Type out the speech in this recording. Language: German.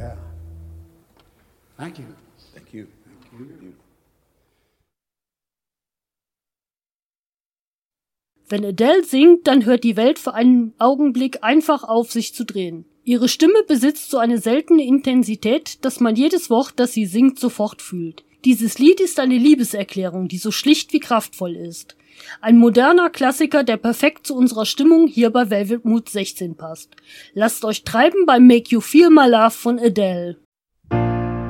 Yeah. Thank you. Thank you. Thank you. Wenn Adele singt, dann hört die Welt für einen Augenblick einfach auf, sich zu drehen. Ihre Stimme besitzt so eine seltene Intensität, dass man jedes Wort, das sie singt, sofort fühlt. Dieses Lied ist eine Liebeserklärung, die so schlicht wie kraftvoll ist. Ein moderner Klassiker, der perfekt zu unserer Stimmung hier bei Velvet Mood 16 passt. Lasst euch treiben bei Make You Feel My Love von Adele.